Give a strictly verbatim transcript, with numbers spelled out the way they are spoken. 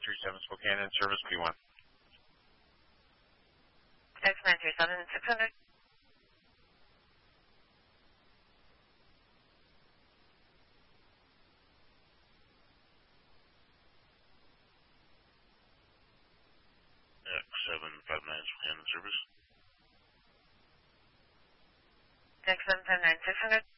three seven Spokane in service, P one. X nine three seven six hundred. X seven five nine Spokane in service. X seven five nine six hundred.